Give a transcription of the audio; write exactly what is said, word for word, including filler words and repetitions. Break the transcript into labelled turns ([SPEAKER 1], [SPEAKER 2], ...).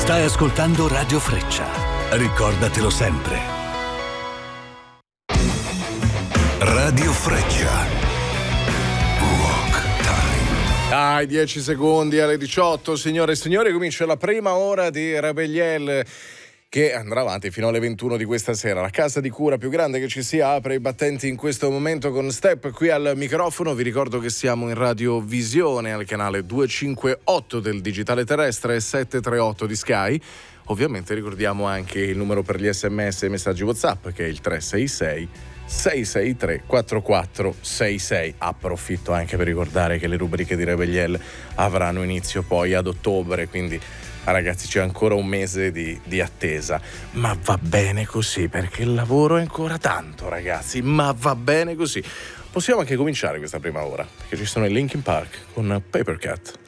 [SPEAKER 1] Stai ascoltando Radio Freccia. Ricordatelo sempre. Radio Freccia. Rock Time.
[SPEAKER 2] Dai, dieci secondi alle diciotto, signore e signori, comincia la prima ora di Rebelliel, che andrà avanti fino alle ventuno di questa sera. La casa di cura più grande che ci sia apre i battenti in questo momento con Step qui al microfono. Vi ricordo che siamo in radiovisione al canale duecentocinquantotto del digitale terrestre e settecentotrentotto di Sky. Ovviamente ricordiamo anche il numero per gli sms e messaggi WhatsApp, che è il tre sei sei sei sei tre quattro quattro sei sei. Approfitto anche per ricordare che le rubriche di Rebelliel avranno inizio poi ad ottobre, quindi ragazzi c'è ancora un mese di, di attesa, ma va bene così perché il lavoro è ancora tanto, ragazzi, ma va bene così. Possiamo anche cominciare questa prima ora, perché ci sono i Linkin Park con Paper Cat.